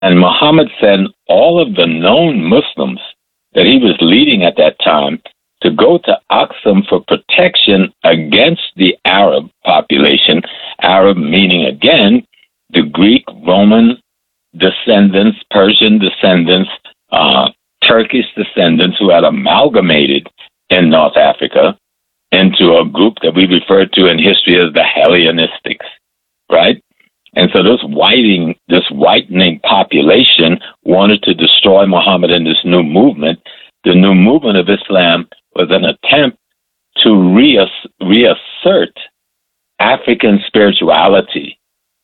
And Muhammad sent all of the known Muslims that he was leading at that time to go to Aksum for protection against the Arab population. Arab meaning, again, the Greek, Roman descendants, Persian descendants, Turkish descendants who had amalgamated in North Africa into a group that we refer to in history as the Hellenistics, right? And so this whitening population wanted to destroy Muhammad and this new movement. The new movement of Islam was an attempt to reassert African spirituality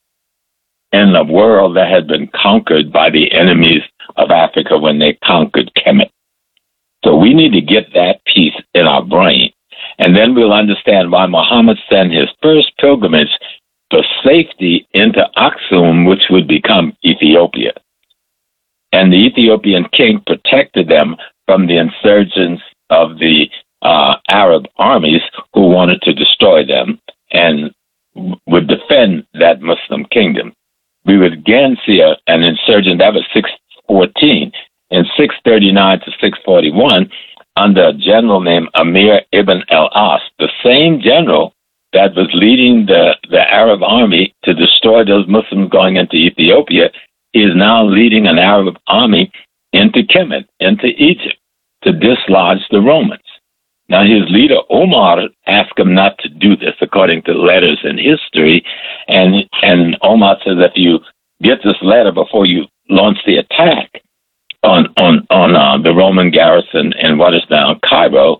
in a world that had been conquered by the enemies of Africa when they conquered Kemet. So we need to get that piece in our brain. And then we'll understand why Muhammad sent his first pilgrimage for safety into Aksum, which would become Ethiopia. And the Ethiopian king protected them from the insurgents of the Arab armies who wanted to destroy them and would defend that Muslim kingdom. We would again see an insurgent, that was 614. In 639 to 641, under a general named Amir ibn al-As, the same general that was leading the Arab army to destroy those Muslims going into Ethiopia, is now leading an Arab army into Kemet, into Egypt, to dislodge the Romans. Now, his leader, Omar, asked him not to do this, according to letters in history. And Omar says, if you get this letter before you launch the attack on the Roman garrison in what is now Cairo,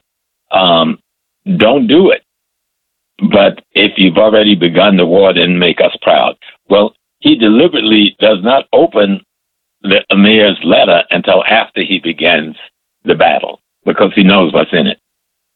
don't do it. But if you've already begun the war, then make us proud. Well, he deliberately does not open the Emir's letter until after he begins the battle, because he knows what's in it.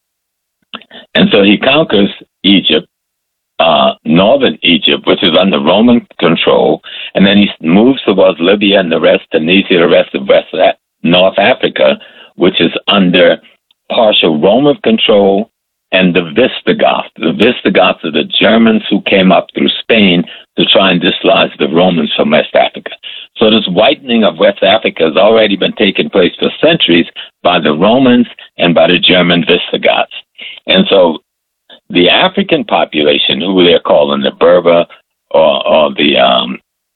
And so he conquers Egypt, northern Egypt, which is under Roman control, and then he moves towards Libya and the rest, Tunisia, the rest of North Africa, which is under partial Roman control, and the Visigoths. The Visigoths are the Germans who came up through Spain to try and dislodge the Romans from West Africa. So this whitening of West Africa has already been taking place for centuries by the Romans and by the German Visigoths. And so the African population, who they're calling the Berber or the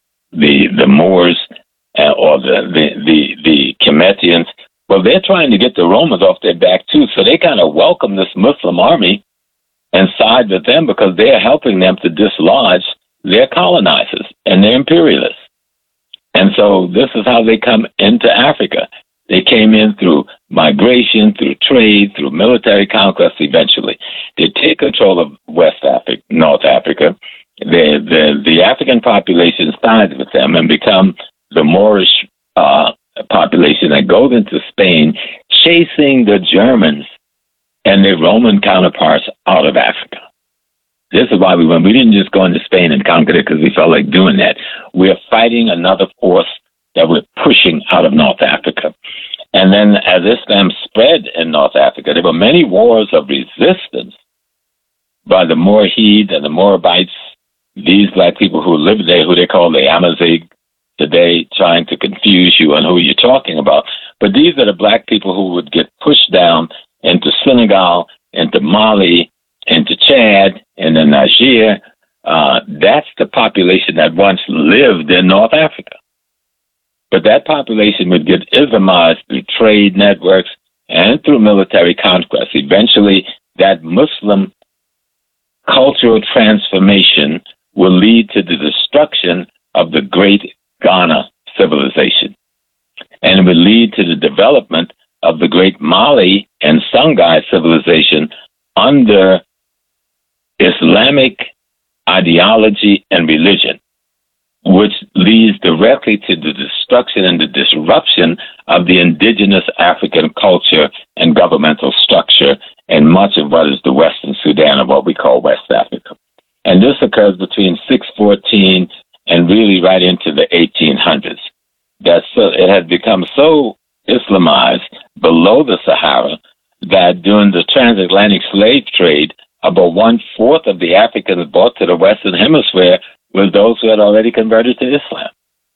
Moors or the Kemetians, well, they're trying to get the Romans off their back too. So they kind of welcome this Muslim army and side with them because they're helping them to dislodge their colonizers and their imperialists. And so this is how they come into Africa. They came in through migration, through trade, through military conquest eventually. They take control of West Africa, North Africa. The African population sides with them and become the Moorish population that goes into Spain, chasing the Germans and their Roman counterparts out of Africa. This is why we didn't just go into Spain and conquer it because we felt like doing that. We're fighting another force that we're pushing out of North Africa. And then as Islam spread in North Africa, there were many wars of resistance by the Moorheed and the Moabites, these black people who lived there, who they call the Amazigh today, trying to confuse you on who you're talking about. But these are the black people who would get pushed down into Senegal, into Mali, into Chad, and then Niger. That's the population that once lived in North Africa. But that population would get Islamized through trade networks and through military conquest. Eventually, that Muslim cultural transformation will lead to the destruction of the great Ghana civilization. And it would lead to the development of the great Mali and Songhai civilization under Islamic ideology and religion, which leads directly to the destruction and the disruption of the indigenous African culture and governmental structure in much of what is the Western Sudan, or what we call West Africa. And this occurs between 614 and really right into the 1800s. It had become so Islamized below the Sahara that during the transatlantic slave trade, about 1/4 of the Africans brought to the Western Hemisphere was those who had already converted to Islam.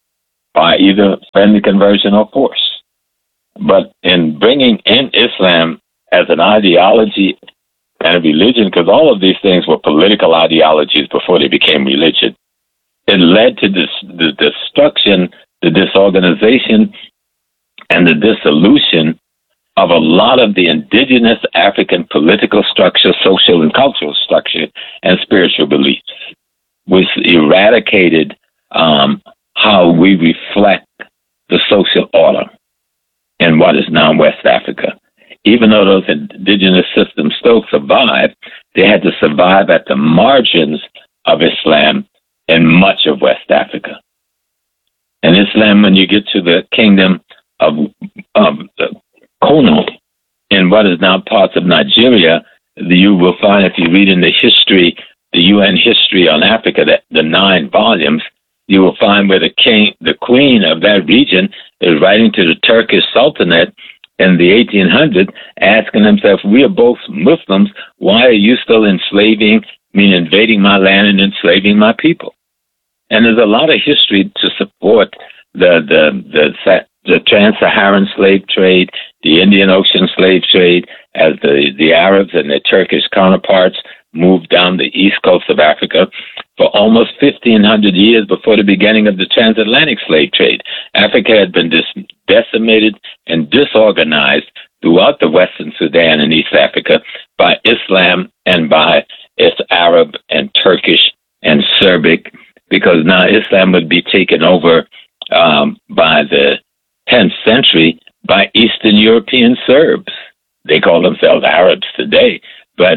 by either friendly conversion or force. But in bringing in Islam as an ideology and a religion, because all of these things were political ideologies before they became religion, it led to the destruction, the disorganization, and the dissolution of a lot of the indigenous African political structure, social and cultural structure, and spiritual beliefs, which eradicated how we reflect the social order in what is now West Africa. Even though those indigenous systems still survive, they had to survive at the margins of Islam in much of West Africa. And Islam, when you get to the kingdom of Kono, in what is now parts of Nigeria, you will find, if you read in the history, the UN history on Africa, the 9 volumes, you will find where the queen of that region is writing to the Turkish Sultanate in the 1800s, asking themselves, we are both Muslims, why are you still enslaving, invading my land and enslaving my people? And there's a lot of history to support the trans-Saharan slave trade, the Indian Ocean slave trade, as the Arabs and their Turkish counterparts moved down the east coast of Africa for almost 1,500 years before the beginning of the transatlantic slave trade. Africa had been decimated and disorganized throughout the Western Sudan and East Africa by Islam and by its Arab and Turkish and Serbic, because now Islam would be taken over by the 10th century by Eastern European Serbs. They call themselves Arabs today, but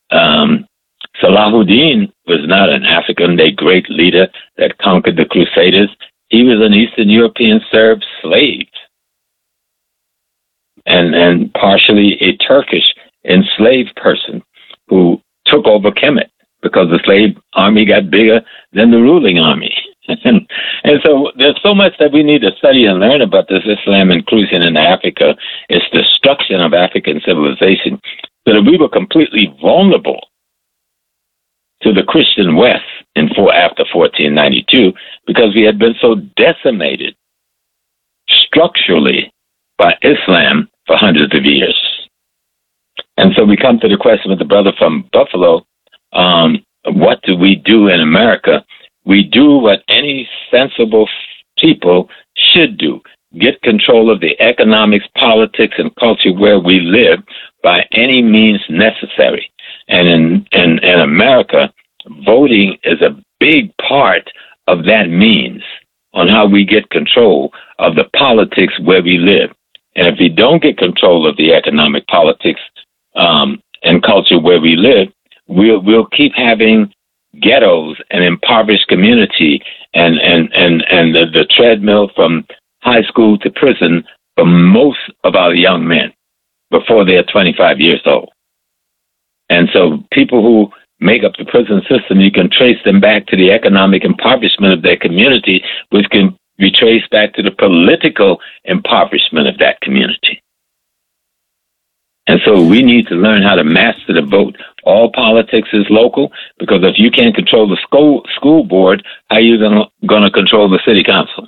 Salahuddin was not an African, a great leader that conquered the Crusaders. He was an Eastern European Serb slave and partially a Turkish enslaved person who took over Kemet because the slave army got bigger than the ruling army. And so there's so much that we need to study and learn about this Islam inclusion in Africa, its destruction of African civilization, so that we were completely vulnerable to the Christian West after 1492, because we had been so decimated structurally by Islam for hundreds of years. And so we come to the question with the brother from Buffalo, what do we do in America? We do what any sensible people should do: get control of the economics, politics, and culture where we live by any means necessary. And in America, voting is a big part of that means on how we get control of the politics where we live. And if we don't get control of the economic, politics, and culture where we live, we'll keep having ghettos and impoverished community and the treadmill from high school to prison for most of our young men before they're 25 years old. And so people who make up the prison system, you can trace them back to the economic impoverishment of their community, which can be traced back to the political impoverishment of that community. And so we need to learn how to master the vote. All politics is local, because if you can't control the school board, how are you going to control the city council?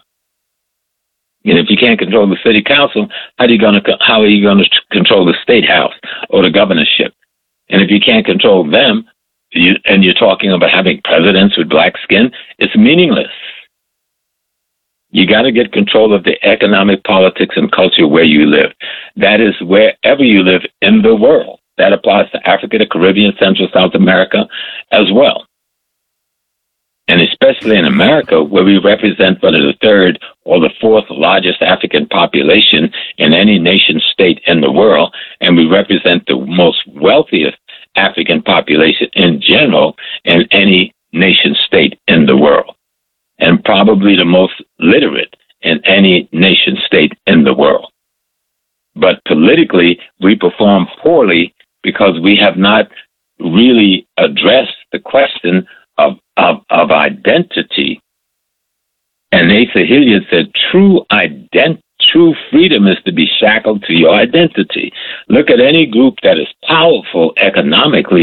And if you can't control the city council, how are you going to control the state house or the governorship? And if you can't control them, and you're talking about having presidents with black skin, it's meaningless. You got to get control of the economic, politics, and culture where you live. That is wherever you live in the world. That applies to Africa, the Caribbean, Central, South America as well. And especially in America, where we represent one of the third or the fourth largest African population in any nation state in the world, and we represent the most wealthiest African population in general in any nation state in the world, and probably the most literate in any nation state in the world. But politically, we perform poorly because we have not really addressed the question of identity. And Asa Hilliard said, true freedom is to be shackled to your identity. Look at any group that is powerful economically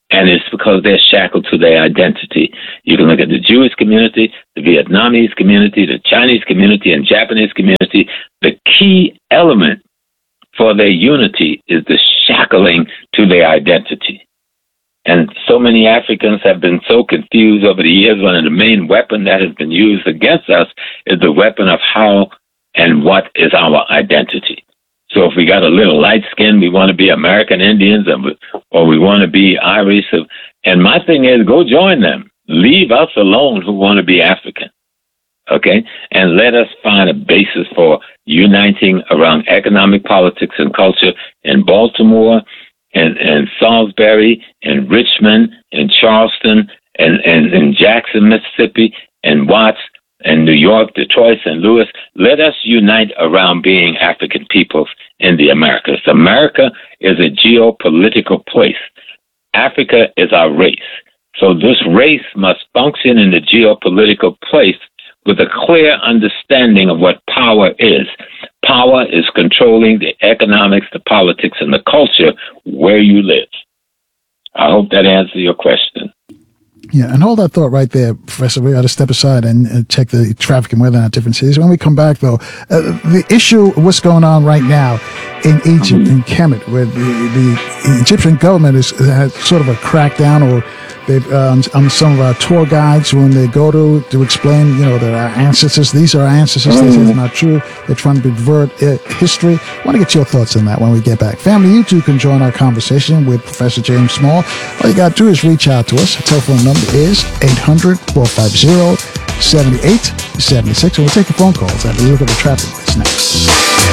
And it's because they're shackled to their identity. You can look at the Jewish community, the Vietnamese community, the Chinese community, and Japanese community. The key element for their unity is the shackling to their identity. And so many Africans have been so confused over the years. One of the main weapons that has been used against us is the weapon of how and what is our identity. So if we got a little light skin, we want to be American Indians, or we want to be Irish. And my thing is, go join them. Leave us alone who want to be African. Okay? And let us find a basis for uniting around economic politics and culture in Baltimore, and Salisbury, and Richmond, and Charleston, and Jackson, Mississippi, and Watts, and New York, Detroit, St. Louis. Let us unite around being African peoples in the Americas. America is a geopolitical place. Africa is our race. So this race must function in the geopolitical place with a clear understanding of what power is. Power is controlling the economics, the politics, and the culture where you live. I hope that answers your question. Yeah, and hold that thought right there, Professor. We got to step aside and check the traffic and weather in our different cities. When we come back, though, the issue, what's going on right now in Egypt, in Kemet, where the Egyptian government has sort of a crackdown, or they've on some of our tour guides when they go to explain, they're our ancestors. These are our ancestors. This is not true. They're trying to pervert history. I want to get your thoughts on that when we get back. Family, you too can join our conversation with Professor James Small. All you got to do is reach out to us. Our telephone number is 800-450-7876. And we'll take your phone calls after we look at the traffic list next.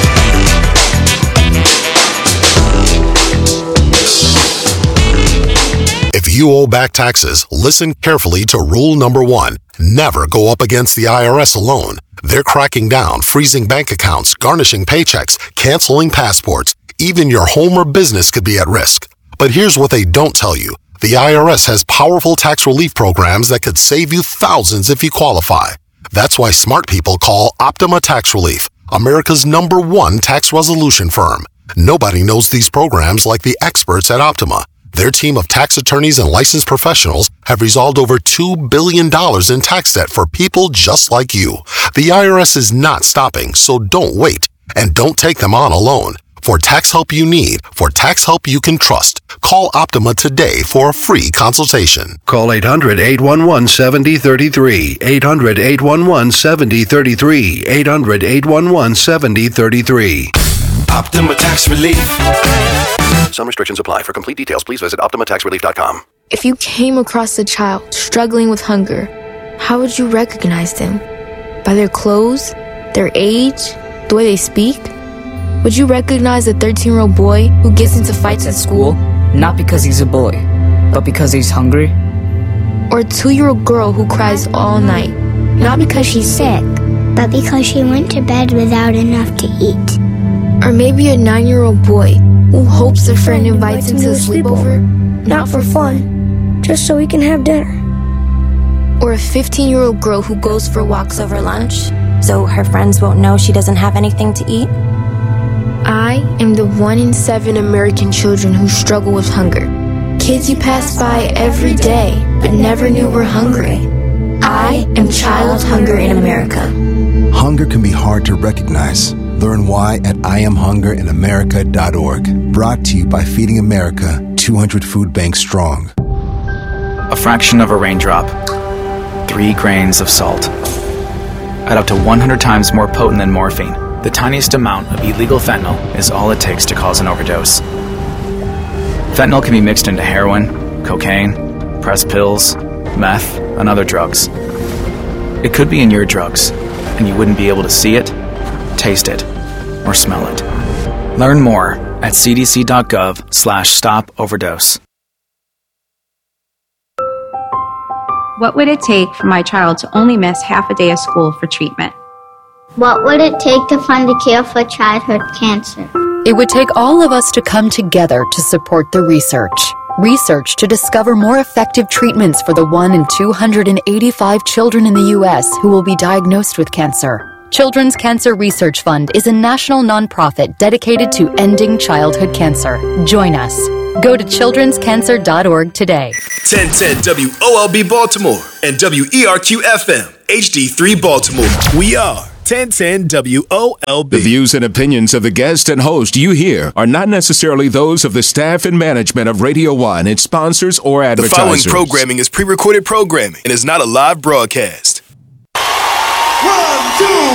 If you owe back taxes, listen carefully to rule number 1. Never go up against the IRS alone. They're cracking down, freezing bank accounts, garnishing paychecks, canceling passports. Even your home or business could be at risk. But here's what they don't tell you. The IRS has powerful tax relief programs that could save you thousands if you qualify. That's why smart people call Optima Tax Relief, America's #1 tax resolution firm. Nobody knows these programs like the experts at Optima. Their team of tax attorneys and licensed professionals have resolved over $2 billion in tax debt for people just like you. The IRS is not stopping, so don't wait. And don't take them on alone. For tax help you need, for tax help you can trust, call Optima today for a free consultation. Call 800-811-7033, 800-811-7033, 800-811-7033. Optima Tax Relief. Some restrictions apply. For complete details, please visit OptimaTaxRelief.com. If you came across a child struggling with hunger, how would you recognize them? By their clothes, their age, the way they speak? Would you recognize a 13-year-old boy who gets into fights at school? Not because he's a boy, but because he's hungry? Or a 2-year-old girl who cries all night? Not because she's sick, but because she went to bed without enough to eat. Or maybe a 9-year-old boy who hopes a friend invites him to a sleepover? Not for fun, just so he can have dinner. Or a 15-year-old girl who goes for walks over lunch, so her friends won't know she doesn't have anything to eat? I am the 1 in 7 American children who struggle with hunger. Kids you pass by every day, but never knew were hungry. I am child hunger in America. Hunger can be hard to recognize. Learn why at IamHungerInAmerica.org. Brought to you by Feeding America, 200 food banks strong. A fraction of a raindrop. 3 grains of salt. At up to 100 times more potent than morphine, the tiniest amount of illegal fentanyl is all it takes to cause an overdose. Fentanyl can be mixed into heroin, cocaine, pressed pills, meth, and other drugs. It could be in your drugs, and you wouldn't be able to see it, taste it, or smell it. Learn more at cdc.gov/stop-overdose. What would it take for my child to only miss half a day of school for treatment? What would it take to fund a cure for childhood cancer? It would take all of us to come together to support the research. Research to discover more effective treatments for the 1 in 285 children in the U.S. who will be diagnosed with cancer. Children's Cancer Research Fund is a national nonprofit dedicated to ending childhood cancer. Join us. Go to childrenscancer.org today. 1010 WOLB Baltimore and WERQ-FM, HD3 Baltimore. We are 1010 WOLB. The views and opinions of the guest and host you hear are not necessarily those of the staff and management of Radio 1, its sponsors, or advertisers. The following programming is pre-recorded programming and is not a live broadcast. 1, 2,